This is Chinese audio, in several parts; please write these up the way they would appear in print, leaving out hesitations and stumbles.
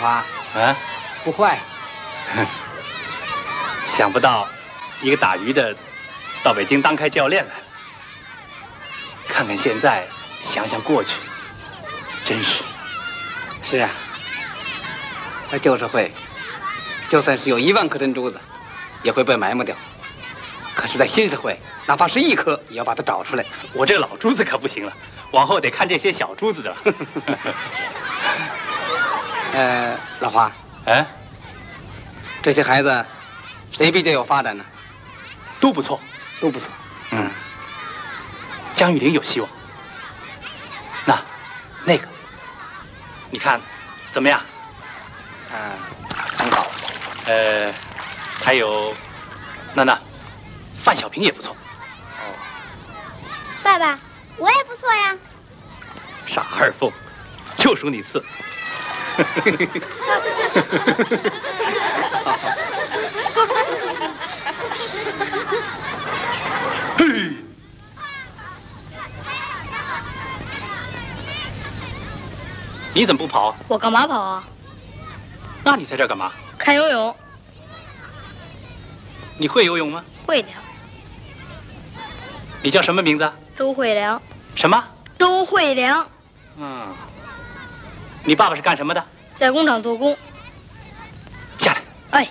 华， 啊， 不坏。 想不到一个打鱼的到北京当开教练来了。看看现在，想想过去，真是。 是啊，在旧社会，就算是有1万颗珍珠子，也会被埋没掉。可是，在新社会，哪怕是1颗，也要把它找出来。 我这老珠子可不行了，往后得看这些小珠子的了。 老华， 哎， 这些孩子，谁比较有发展呢？ 都不错， 都不错。 嗯，江玉玲有希望。那个，你看怎么样？ 很好。 还有，范小平也不错。 哦， 爸爸，我也不错呀。 傻二凤，就属你次。嘿，你怎么不跑？ 我干嘛跑啊？ 那你在这儿干嘛？ 看游泳。 你会游泳吗？ 会的。 你叫什么名字？ 周慧良。 什么？ 周慧良。 嗯。你爸爸是干什么的？ 在工厂做工。 下来。 哎。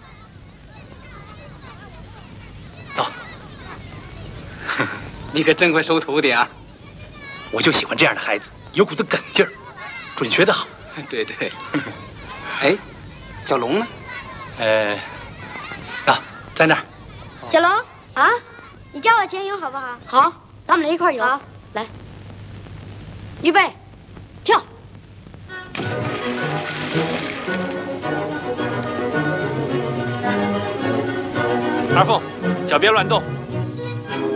走。 你可真会收徒弟啊！ 我就喜欢这样的孩子，有股子梗劲儿，准学得好。 对对。哎，小龙呢？ 在那儿。 小龙啊，你教我潜泳好不好？ 好，咱们俩一块游。 好， 来，预备，跳。 二凤，脚别乱动，